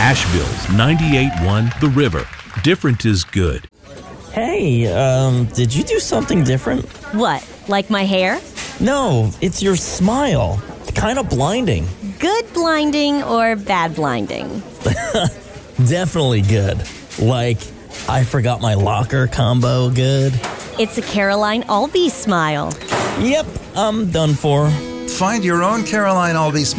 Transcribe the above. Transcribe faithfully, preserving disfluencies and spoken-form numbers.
Asheville's ninety-eight point one The River. Different is good. Hey, um, did you do something different? What, like my hair? No, it's your smile. It's kind of blinding. Good blinding or bad blinding? Definitely good. Like, I forgot my locker combo good. It's a Caroline Albee smile. Yep, I'm done for. Find your own Caroline Albee smile